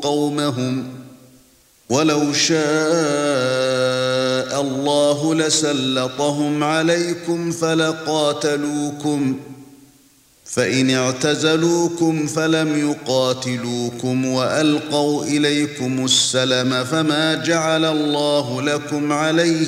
قومهم ولو شاء الله لسلطهم عليكم فلقاتلوكم فإن اعتزلوكم فلم يقاتلوكم وألقوا إليكم السلم فما جعل الله لكم عليهم